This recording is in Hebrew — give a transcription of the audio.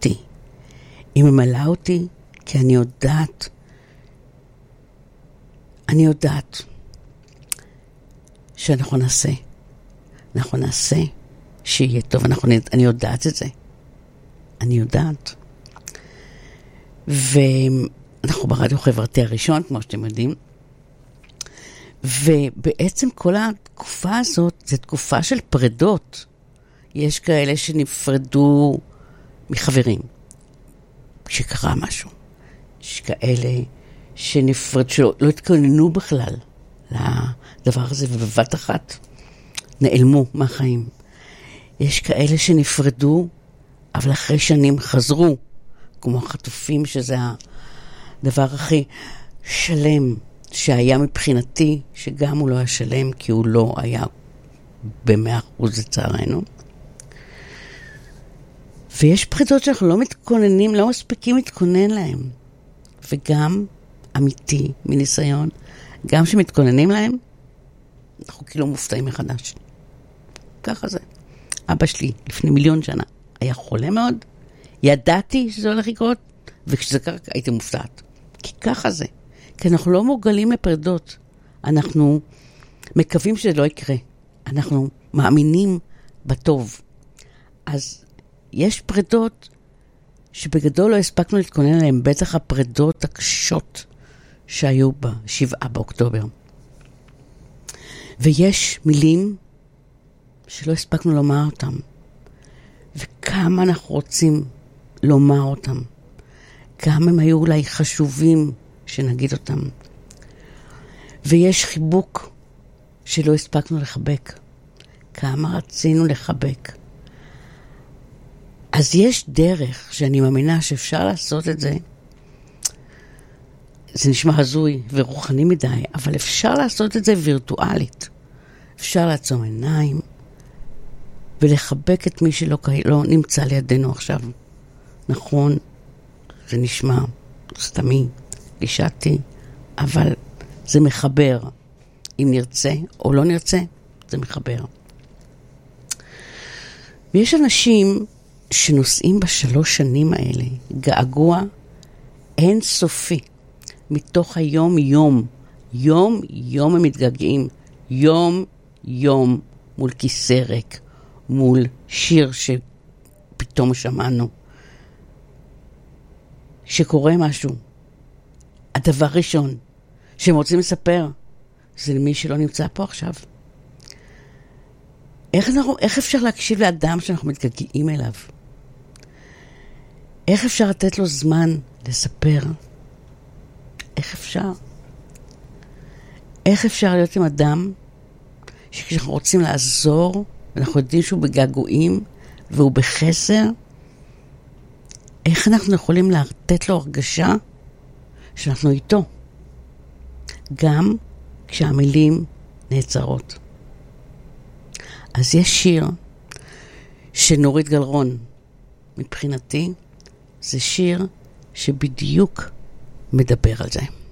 אותי. היא ממלאה אותי כי אני יודעת שאנחנו נעשה שיהיה טוב, אני יודעת את זה. אני יודעת. ואנחנו ברדיו חברתי הראשון, כמו שאתם יודעים. ובעצם כל התקופה הזאת, זו תקופה של פרדות. יש כאלה שנפרדו מחברים, שקרה משהו. יש כאלה שנפרדו, שלא התכוננו בכלל לדבר הזה, ובבת אחת נעלמו מהחיים. יש כאלה שנפרדו, אבל אחרי שנים חזרו, כמו החטופים, שזה הדבר הכי שלם שהיה מבחינתי, שגם הוא לא היה שלם, כי הוא לא היה ב100% לצערנו. ויש פרידות שאנחנו לא מתכוננים, לא מספיקים להתכונן להם. וגם אמיתי, מניסיון, גם שמתכוננים להם, אנחנו כאילו מופתעים מחדש. ככה זה. אבא שלי, לפני 1,000,000 שנה, היה חולה מאוד, ידעתי שזה הולך לקרות, וכשזה קרה, הייתי מופתעת. כי ככה זה. כי אנחנו לא מורגלים לפרדות. אנחנו מקווים שזה לא יקרה. אנחנו מאמינים בטוב. אז יש פרדות שבגדול לא הספקנו להתכונן עליהן, בטח הפרדות הקשות שהיו ב7 באוקטובר. ויש מילים שלא הספקנו לומר אותם. וכמה אנחנו רוצים לומר אותם. כמה הם היו אולי חשובים שנגיד אותם. ויש חיבוק שלא הספקנו לחבק. כמה רצינו לחבק. אז יש דרך שאני מאמינה שאפשר לעשות את זה. זה נשמע הזוי ורוחני מדי, אבל אפשר לעשות את זה וירטואלית. אפשר לעצום עיניים ולחבק את מי שלא נמצא לידינו עכשיו. נכון, זה נשמע סתמי, גישתי, אבל זה מחבר. אם נרצה או לא נרצה, זה מחבר. ויש אנשים שנוסעים ב3 שנים האלה געגוע אין סופי, מתוך היום-יום. יום-יום הם מתגעגעים. יום-יום מול כיסא ריק, מול שיר שפתאום שמענו. שקורה משהו. הדבר ראשון שהם רוצים לספר זה למי שלא נמצא פה עכשיו. איך אפשר להקשיב לאדם שאנחנו מתגעגעים אליו? איך אפשר לתת לו זמן לספר? איך אפשר? איך אפשר להיות עם אדם שכשאנחנו רוצים לעזור, אנחנו יודעים שהוא בגעגועים והוא בחסר, איך אנחנו יכולים לתת לו הרגשה שאנחנו איתו? גם כשהמילים נעצרות. אז יש שיר של נורית גלרון. מבחינתי זה שיר שבדיוק מדבר על זה.